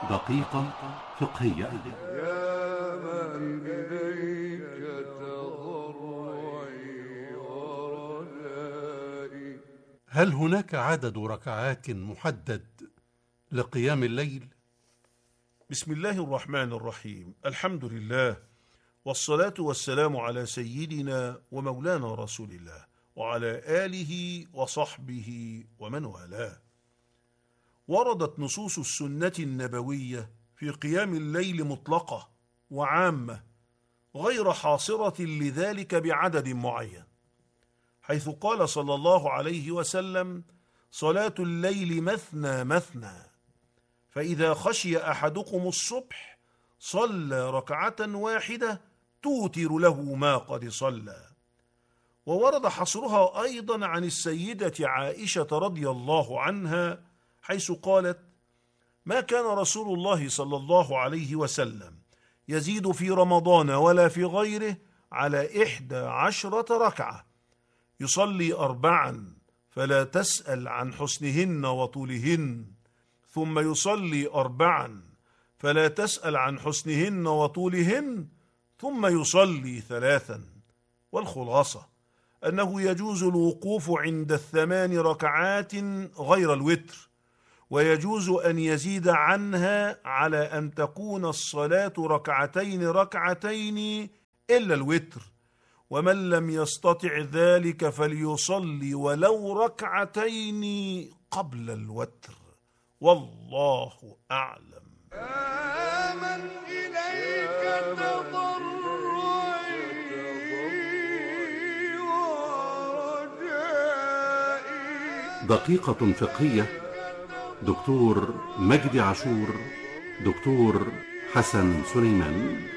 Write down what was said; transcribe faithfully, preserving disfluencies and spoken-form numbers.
دقيقة فقهية. يا من إليك تضرعي ورجائي. هل هناك عدد ركعات محدد لقيام الليل؟ بسم الله الرحمن الرحيم. الحمد لله، والصلاة والسلام على سيدنا ومولانا رسول الله وعلى آله وصحبه ومن والاه. وردت نصوص السنة النبوية في قيام الليل مطلقة وعامة غير حاصرة لذلك بعدد معين، حيث قال صلى الله عليه وسلم: صلاة الليل مثنى مثنى، فإذا خشي أحدكم الصبح صلى ركعة واحدة توتر له ما قد صلى. وورد حصرها أيضا عن السيدة عائشة رضي الله عنها، حيث قالت: ما كان رسول الله صلى الله عليه وسلم يزيد في رمضان ولا في غيره على إحدى عشرة ركعة، يصلي أربعا فلا تسأل عن حسنهن وطولهن، ثم يصلي أربعا فلا تسأل عن حسنهن وطولهن، ثم يصلي ثلاثا. والخلاصة أنه يجوز الوقوف عند الثمان ركعات غير الوتر، ويجوز أن يزيد عنها على أن تكون الصلاة ركعتين ركعتين إلا الوتر، ومن لم يستطع ذلك فليصلي ولو ركعتين قبل الوتر، والله أعلم. آمن إليك تضرعي ورجائي. دقيقة فقهية. دكتور مجدي عاشور، دكتور حسن سليمان.